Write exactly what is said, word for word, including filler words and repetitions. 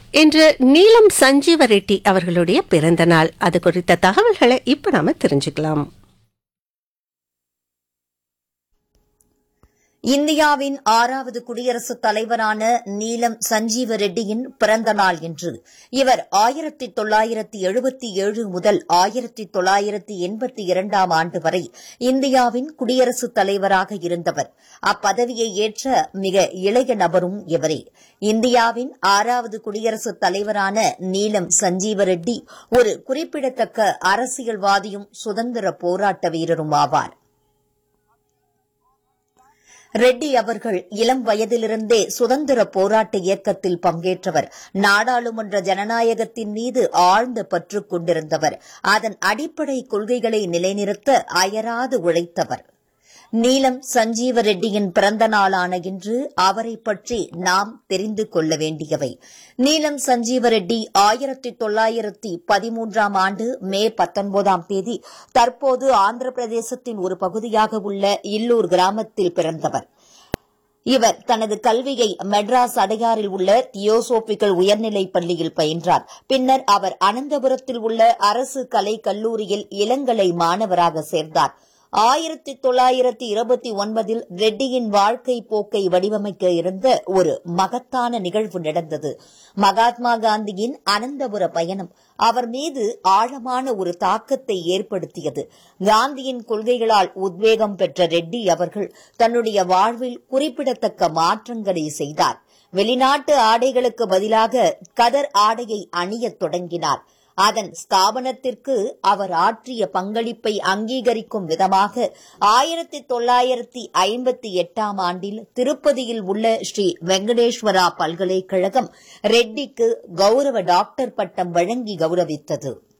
இன்று நீலம் சஞ்சீவ ரெட்டி அவர்களுடைய பிறந்த நாள். அது குறித்த தகவல்களை இப்ப நாம தெரிஞ்சுக்கலாம். இந்தியாவின் ஆறாவது குடியரசுத் தலைவரான நீலம் சஞ்சீவ ரெட்டியின் பிறந்த நாள் இன்று. இவர் ஆயிரத்தி தொள்ளாயிரத்தி எழுபத்தி ஏழு முதல் ஆயிரத்தி தொள்ளாயிரத்தி எண்பத்தி இரண்டாம் ஆண்டு வரை இந்தியாவின் குடியரசுத் தலைவராக இருந்தவர். அப்பதவியை ஏற்ற மிக இளைய நபரும் இவரே. இந்தியாவின் ஆறாவது குடியரசுத் தலைவரான நீலம் சஞ்சீவ ரெட்டி ஒரு குறிப்பிடத்தக்க அரசியல்வாதியும் சுதந்திர போராட்ட வீரரும் ஆவார். ரெட்டி அவர்கள் இளம் வயதிலிருந்தே சுதந்திர போராட்ட இயக்கத்தில் பங்கேற்றவர். நாடாளுமன்ற ஜனநாயகத்தின் மீது ஆழ்ந்த பற்று கொண்டிருந்தவர். அதன் அடிப்படை கொள்கைகளை நிலைநிறுத்த அயராது உழைத்தவர். நீலம் சஞ்சீவ ரெட்டியின் பிறந்த நாளான இன்று அவரை பற்றி நாம் தெரிந்து கொள்ள வேண்டியவை. நீலம் சஞ்சீவ ரெட்டி ஆயிரத்தி தொள்ளாயிரத்தி பதிமூன்றாம் ஆண்டு மே பத்தொன்பதாம் தேதி தற்போது ஆந்திர பிரதேசத்தின் ஒரு பகுதியாக உள்ள இல்லூர் கிராமத்தில் பிறந்தவர். இவர் தனது கல்வியை மெட்ராஸ் அடையாறில் உள்ள தியோசோபிக்கல் உயர்நிலைப் பள்ளியில் பயின்றார். பின்னர் அவர் அனந்தபுரத்தில் உள்ள அரசு கலை கல்லூரியில் இளங்கலை மாணவராக சேர்ந்தார். ஆயிரத்தி தொள்ளாயிரத்தி இருபத்தி ஒன்பதில் ரெட்டியின் வாழ்க்கை போக்கை வடிவமைக்க இருந்த ஒரு மகத்தான நிகழ்வு நடந்தது. மகாத்மா காந்தியின் அனந்தபுர பயணம் அவர் மீது ஆழமான ஒரு தாக்கத்தை ஏற்படுத்தியது. காந்தியின் கொள்கைகளால் உத்வேகம் பெற்ற ரெட்டி அவர்கள் தன்னுடைய வாழ்வில் குறிப்பிடத்தக்க மாற்றங்களை செய்தார். வெளிநாட்டு ஆடைகளுக்கு பதிலாக கதர் ஆடையை அணியத் தொடங்கினார். அதன் ஸ்தாபனத்திற்கு அவர் ஆற்றிய பங்களிப்பை அங்கீகரிக்கும் விதமாக ஆயிரத்தி தொள்ளாயிரத்தி ஐம்பத்தி எட்டாம் ஆண்டில் திருப்பதியில் உள்ள ஸ்ரீ வெங்கடேஸ்வரா பல்கலைக்கழகம் ரெட்டிக்கு கௌரவ டாக்டர் பட்டம் வழங்கி கௌரவித்தது.